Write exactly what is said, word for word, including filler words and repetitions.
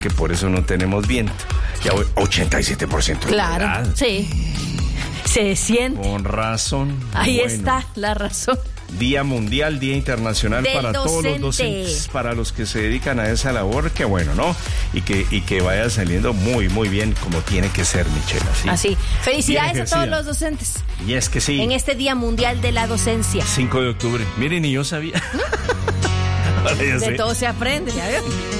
que por eso no tenemos viento. Ya voy, ochenta y siete por ciento. Claro, ¿verdad? sí. Se siente. Con razón. Ahí Bueno. está la razón. Día Mundial, Día Internacional Del para todos los docente. docentes, para los que se dedican a esa labor, que bueno, ¿no? Y que, y que vaya saliendo muy, muy bien como tiene que ser, Michela. ¿sí? Así. Felicidades Bien a todos ejercida. los docentes Y es que sí. en este Día Mundial de la Docencia. cinco de octubre. Miren, ni yo sabía. Ahora ya De sé. todo se aprende, ¿ya veo?